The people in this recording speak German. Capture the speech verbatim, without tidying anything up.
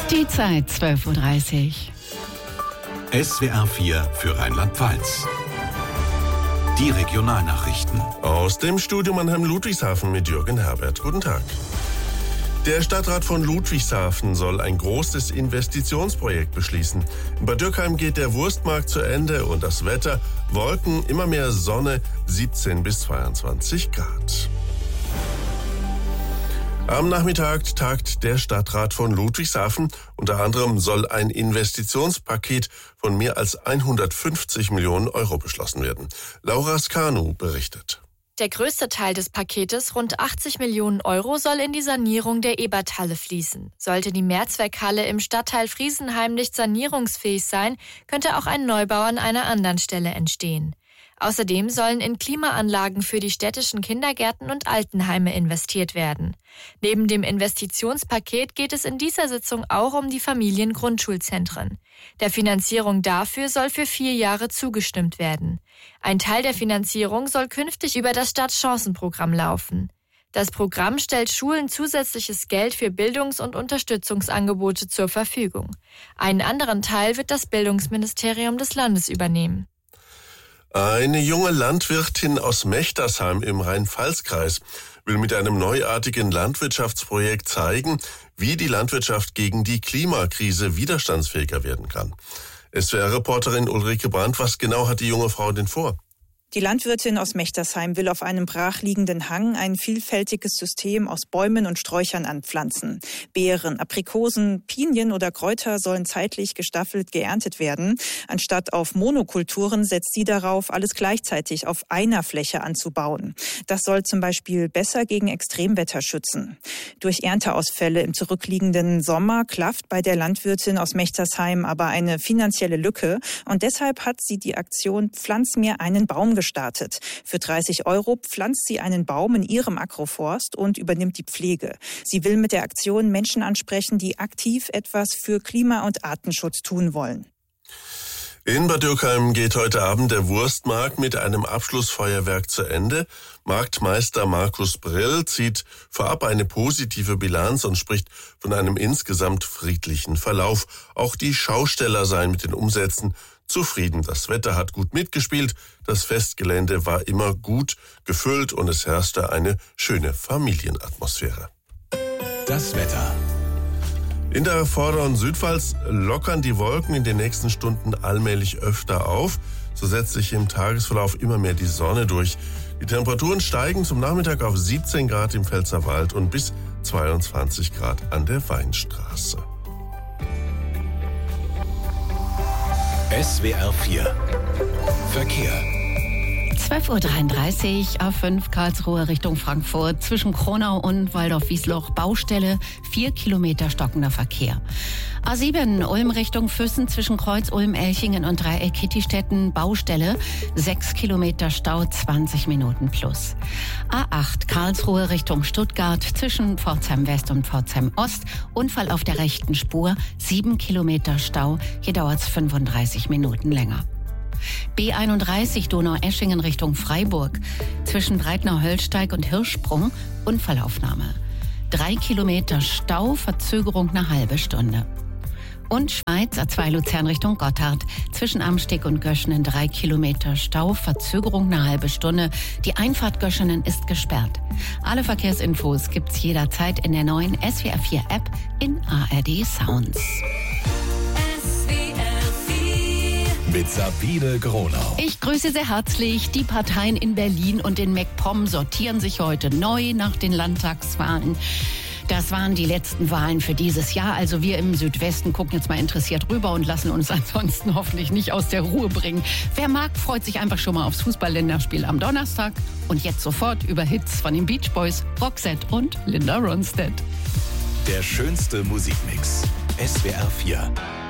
Die Zeit zwölf Uhr dreißig. S W R vier für Rheinland-Pfalz. Die Regionalnachrichten. Aus dem Studio Mannheim-Ludwigshafen mit Jürgen Herbert. Guten Tag. Der Stadtrat von Ludwigshafen soll ein großes Investitionsprojekt beschließen. In Bad Dürkheim geht der Wurstmarkt zu Ende und das Wetter: Wolken, immer mehr Sonne, siebzehn bis zweiundzwanzig Grad. Am Nachmittag tagt der Stadtrat von Ludwigshafen. Unter anderem soll ein Investitionspaket von mehr als hundertfünfzig Millionen Euro beschlossen werden. Laura Skanu berichtet. Der größte Teil des Paketes, rund achtzig Millionen Euro, soll in die Sanierung der Eberthalle fließen. Sollte die Mehrzweckhalle im Stadtteil Friesenheim nicht sanierungsfähig sein, könnte auch ein Neubau an einer anderen Stelle entstehen. Außerdem sollen in Klimaanlagen für die städtischen Kindergärten und Altenheime investiert werden. Neben dem Investitionspaket geht es in dieser Sitzung auch um die Familiengrundschulzentren. Der Finanzierung dafür soll für vier Jahre zugestimmt werden. Ein Teil der Finanzierung soll künftig über das Stadtchancenprogramm laufen. Das Programm stellt Schulen zusätzliches Geld für Bildungs- und Unterstützungsangebote zur Verfügung. Einen anderen Teil wird das Bildungsministerium des Landes übernehmen. Eine junge Landwirtin aus Mechtersheim im Rhein-Pfalz-Kreis will mit einem neuartigen Landwirtschaftsprojekt zeigen, wie die Landwirtschaft gegen die Klimakrise widerstandsfähiger werden kann. S W R-Reporterin Ulrike Brandt, was genau hat die junge Frau denn vor? Die Landwirtin aus Mechtersheim will auf einem brachliegenden Hang ein vielfältiges System aus Bäumen und Sträuchern anpflanzen. Beeren, Aprikosen, Pinien oder Kräuter sollen zeitlich gestaffelt geerntet werden. Anstatt auf Monokulturen setzt sie darauf, alles gleichzeitig auf einer Fläche anzubauen. Das soll zum Beispiel besser gegen Extremwetter schützen. Durch Ernteausfälle im zurückliegenden Sommer klafft bei der Landwirtin aus Mechtersheim aber eine finanzielle Lücke. Und deshalb hat sie die Aktion Pflanz mir einen Baum gestartet. Für dreißig Euro pflanzt sie einen Baum in ihrem Agroforst und übernimmt die Pflege. Sie will mit der Aktion Menschen ansprechen, die aktiv etwas für Klima- und Artenschutz tun wollen. In Bad Dürkheim geht heute Abend der Wurstmarkt mit einem Abschlussfeuerwerk zu Ende. Marktmeister Markus Brill zieht vorab eine positive Bilanz und spricht von einem insgesamt friedlichen Verlauf. Auch die Schausteller seien mit den Umsätzen zufrieden. Das Wetter hat gut mitgespielt, das Festgelände war immer gut gefüllt und es herrschte eine schöne Familienatmosphäre. Das Wetter. In der Vorder- und Südpfalz lockern die Wolken in den nächsten Stunden allmählich öfter auf. So setzt sich im Tagesverlauf immer mehr die Sonne durch. Die Temperaturen steigen zum Nachmittag auf siebzehn Grad im Pfälzerwald und bis zweiundzwanzig Grad an der Weinstraße. S W R vier Verkehr. zwölf Uhr dreiunddreißig, A fünf Karlsruhe Richtung Frankfurt, zwischen Kronau und Waldorf-Wiesloch Baustelle, vier Kilometer stockender Verkehr. A sieben Ulm Richtung Füssen, zwischen Kreuz Ulm-Elchingen und Dreieck Kittistetten Baustelle, sechs Kilometer Stau, zwanzig Minuten plus. A acht Karlsruhe Richtung Stuttgart, zwischen Pforzheim West und Pforzheim Ost, Unfall auf der rechten Spur, sieben Kilometer Stau, hier dauert es fünfunddreißig Minuten länger. B einunddreißig Donaueschingen Richtung Freiburg, zwischen Breitner-Höllsteig und Hirschsprung, Unfallaufnahme. Drei Kilometer Stau, Verzögerung eine halbe Stunde. Und Schweiz A zwei Luzern Richtung Gotthard, zwischen Amsteg und Göschenen drei Kilometer Stau, Verzögerung eine halbe Stunde. Die Einfahrt Göschenen ist gesperrt. Alle Verkehrsinfos gibt's jederzeit in der neuen S W R vier App in A R D Sounds. Mit Sabine Gronau. Ich grüße sehr herzlich. Die Parteien in Berlin und in MacPom sortieren sich heute neu nach den Landtagswahlen. Das waren die letzten Wahlen für dieses Jahr. Also wir im Südwesten gucken jetzt mal interessiert rüber und lassen uns ansonsten hoffentlich nicht aus der Ruhe bringen. Wer mag, freut sich einfach schon mal aufs Fußball-Länderspiel am Donnerstag. Und jetzt sofort über Hits von den Beach Boys, Roxette und Linda Ronstadt. Der schönste Musikmix. S W R vier.